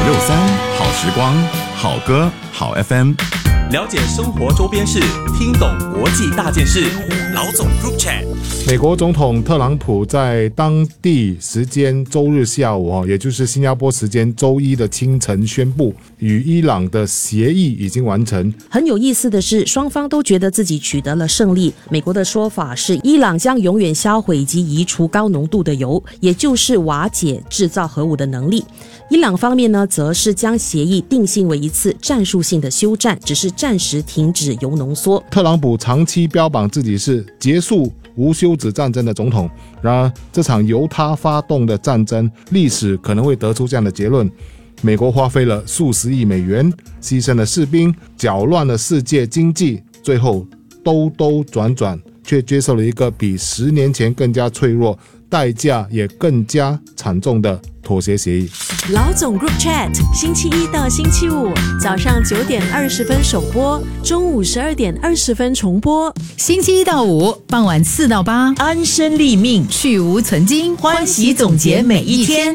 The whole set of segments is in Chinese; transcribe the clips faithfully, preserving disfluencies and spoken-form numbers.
六三好时光，好歌好 F M， 了解生活周边事，听懂国际大件事。老总 Group Chat。 美国总统特朗普在当地时间周日下午，也就是新加坡时间周一的清晨宣布，与伊朗的协议已经完成。 很有意思的是，双方都觉得自己取得了胜利。美国的说法是，伊朗将永远销毁及移除高浓度的铀，也就是瓦解制造核武的能力。伊朗方面呢，则是将协议定性为一次战术性的休战，只是暂时停止铀浓缩。 特朗普长期标榜自己是结束无休止战争的总统，然而这场由他发动的战争，历史可能会得出这样的结论：美国花费了数十亿美元，牺牲了士兵，搅乱了世界经济，最后兜兜转转，却接受了一个比十年前更加脆弱、代价也更加惨重的妥协协议。 老总 Group Chat， 星期一到星期五早上九点二十分首播，中午十二点二十分重播。 星期一到五傍晚四到八， 安身立命， 去无存菁， 欢喜总结每一天。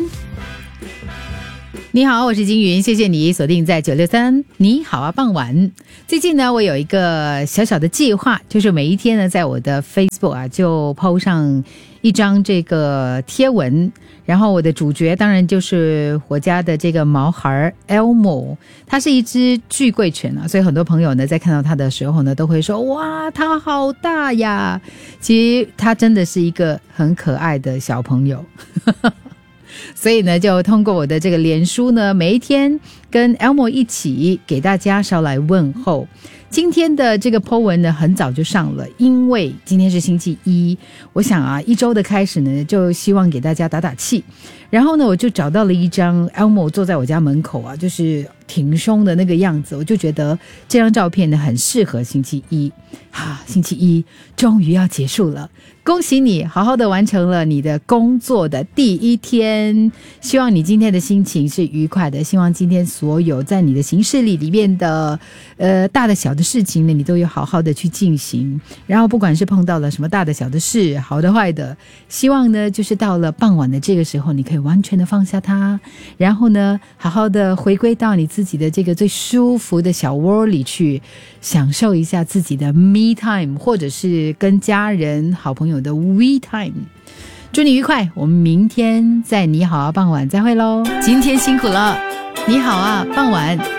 你好，我是金云，谢谢你锁定在九六三。你好啊，傍晚。最近呢，我有一个小小的计划，就是每一天呢，在我的 Facebook 啊，就 po 上一张这个贴文，然后我的主角当然就是我家的这个毛孩 Elmo， 它是一只巨贵犬啊，所以很多朋友呢在看到它的时候呢，都会说哇，它好大呀！其实它真的是一个很可爱的小朋友。所以呢，就通过我的这个脸书呢，每一天跟 Elmo 一起给大家捎来问候。今天的这个 po 文呢，很早就上了，因为今天是星期一，我想啊，一周的开始呢，就希望给大家打打气。然后呢，我就找到了一张 Elmo 坐在我家门口啊，就是挺胸的那个样子，我就觉得这张照片呢，很适合星期一。啊，星期一终于要结束了，恭喜你好好的完成了你的工作的第一天，希望你今天的心情是愉快的，希望今天所有在你的行事历里面的呃大的小的事情呢，你都有好好的去进行，然后不管是碰到了什么大的小的事，好的坏的，希望呢就是到了傍晚的这个时候，你可以完全的放下它，然后呢好好的回归到你自己的这个最舒服的小窝里去，享受一下自己的 me time， 或者是跟家人好朋友的 we time。 祝你愉快，我们明天在你好啊傍晚再会咯。今天辛苦了，你好啊傍晚